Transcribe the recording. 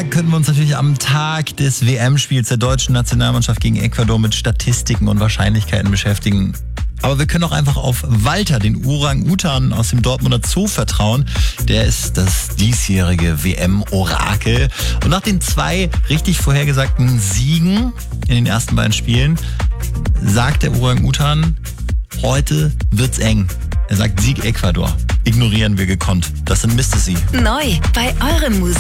klar können wir uns natürlich am Tag des WM-Spiels der deutschen Nationalmannschaft gegen Ecuador mit Statistiken und Wahrscheinlichkeiten beschäftigen. Aber wir können auch einfach auf Walter, den Orang-Utan aus dem Dortmunder Zoo, vertrauen. Der ist das diesjährige WM-Orakel. Und nach den 2 richtig vorhergesagten Siegen in den ersten beiden Spielen sagt der Orang-Utan, heute wird's eng. Er sagt Sieg Ecuador. Ignorieren wir gekonnt. Das sind Mr. Sie. Neu bei eurem Musik.